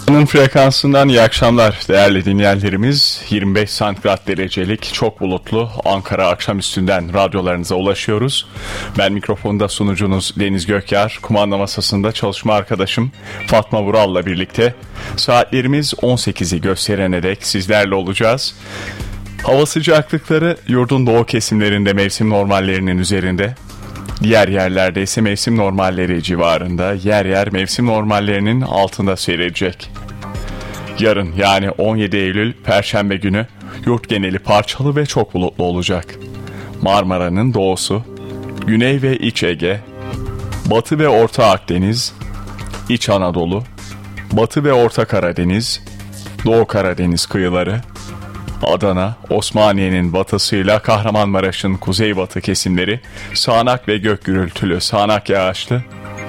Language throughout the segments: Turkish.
Frekansından iyi akşamlar değerli dinleyenlerimiz. 25 santigrat derecelik çok bulutlu Ankara akşamüstünden radyolarınıza ulaşıyoruz. Ben mikrofonda sunucunuz Deniz Gökyar, kumanda masasında çalışma arkadaşım Fatma Vural'la birlikte saatlerimiz 18'i gösterene dek sizlerle olacağız. Hava sıcaklıkları yurdun doğu kesimlerinde mevsim normallerinin üzerinde. Diğer yerlerde ise mevsim normalleri civarında, yer yer mevsim normallerinin altında seyredecek. Yarın yani 17 Eylül Perşembe günü yurt geneli parçalı ve çok bulutlu olacak. Marmara'nın doğusu, Güney ve İç Ege, Batı ve Orta Akdeniz, İç Anadolu, Batı ve Orta Karadeniz, Doğu Karadeniz kıyıları, Adana, Osmaniye'nin batısıyla Kahramanmaraş'ın kuzeybatı kesimleri sağanak ve gök gürültülü sağanak yağışlı.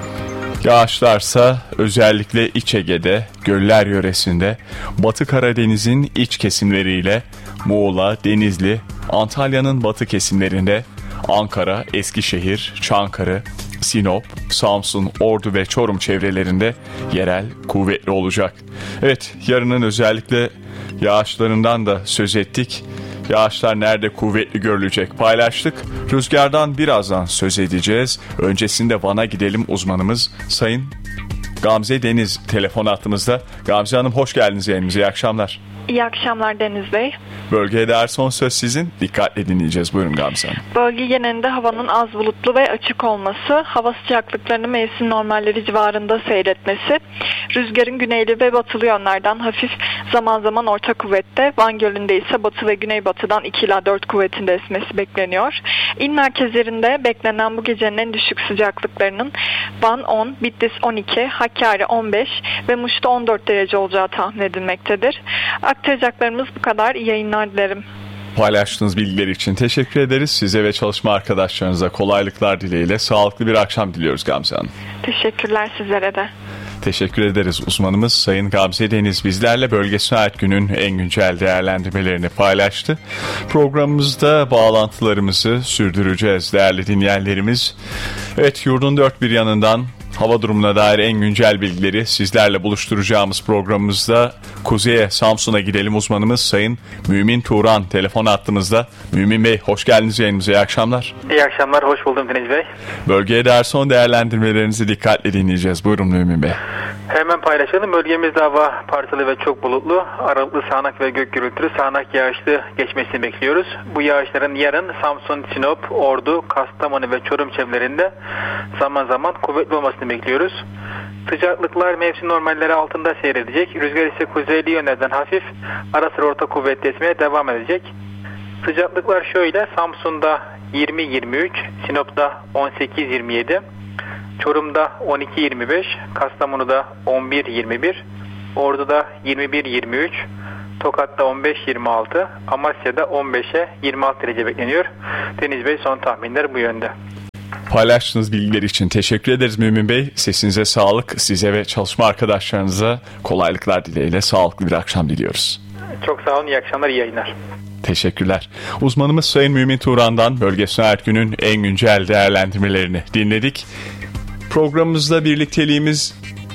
Yağışlarsa özellikle İç Ege'de, göller yöresinde, Batı Karadeniz'in iç kesimleriyle Muğla, Denizli, Antalya'nın batı kesimlerinde, Ankara, Eskişehir, Çankırı, Sinop, Samsun, Ordu ve Çorum çevrelerinde yerel kuvvetli olacak. Evet, yarının özellikle yağışlarından da söz ettik. Yağışlar nerede kuvvetli görülecek paylaştık. Rüzgardan birazdan söz edeceğiz. Öncesinde Van'a gidelim, uzmanımız Sayın Gamze Deniz telefon hattımızda. Gamze Hanım hoş geldiniz yayınımıza. İyi akşamlar. İyi akşamlar Deniz Bey. Bölgeye dair son söz sizin. Dikkatle dinleyeceğiz. Buyurun Gamze Hanım. Bölge genelinde havanın az bulutlu ve açık olması, hava sıcaklıklarının mevsim normalleri civarında seyretmesi, rüzgarın güneyli ve batılı yönlerden hafif zaman zaman orta kuvvette, Van Gölü'nde ise batı ve güneybatıdan 2 ila 4 kuvvetinde esmesi bekleniyor. İl merkezlerinde beklenen bu gecenin en düşük sıcaklıklarının Van 10, Bitlis 12, Hakkari 15 ve Muş'ta 14 derece olacağı tahmin edilmektedir. Aktaracaklarımız bu kadar. İyi yayınlar dilerim. Paylaştığınız bilgiler için teşekkür ederiz. Size ve çalışma arkadaşlarınıza kolaylıklar dileğiyle sağlıklı bir akşam diliyoruz Gamze Hanım. Teşekkürler sizlere de. Teşekkür ederiz. Uzmanımız Sayın Gamze Deniz bizlerle bölgesine ait günün en güncel değerlendirmelerini paylaştı. Programımızda bağlantılarımızı sürdüreceğiz değerli dinleyenlerimiz. Evet, yurdun dört bir yanından hava durumuna dair en güncel bilgileri sizlerle buluşturacağımız programımızda kuzeye, Samsun'a gidelim. Uzmanımız Sayın Mümin Turan telefon hattımızda. Mümin Bey hoş geldiniz yayınımıza. İyi akşamlar. İyi akşamlar. Hoş buldum Deniz Bey. Bölgeye dair son değerlendirmelerinizi dikkatle dinleyeceğiz. Buyurun Mümin Bey. Hemen paylaşalım. Bölgemizde hava parçalı ve çok bulutlu. Aralıklı sağanak ve gök gürültülü sağanak yağışlı geçmesini bekliyoruz. Bu yağışların yarın Samsun, Sinop, Ordu, Kastamonu ve Çorum çevrelerinde zaman zaman kuvvetli olmasını bekliyoruz. Sıcaklıklar mevsim normalleri altında seyredecek. Rüzgar ise kuzeyli yönlerden hafif, ara sıra orta kuvvetli esmeye devam edecek. Sıcaklıklar şöyle: Samsun'da 20-23, Sinop'ta 18-27, Çorum'da 12-25, Kastamonu'da 11-21, Ordu'da 21-23, Tokat'ta 15-26, Amasya'da 15'e 26 derece bekleniyor. Deniz Bey, son tahminler bu yönde. Paylaştığınız bilgiler için teşekkür ederiz Mümin Bey. Sesinize sağlık, size ve çalışma arkadaşlarınıza kolaylıklar dileğiyle sağlıklı bir akşam diliyoruz. Çok sağ olun, iyi akşamlar, iyi yayınlar. Teşekkürler. Uzmanımız Sayın Mümin Turan'dan bölgesine ait günün en güncel değerlendirmelerini dinledik. Programımızda birlikteliğimiz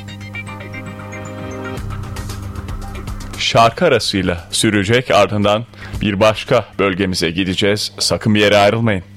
şarkı arasıyla sürecek, ardından bir başka bölgemize gideceğiz. Sakın bir yere ayrılmayın.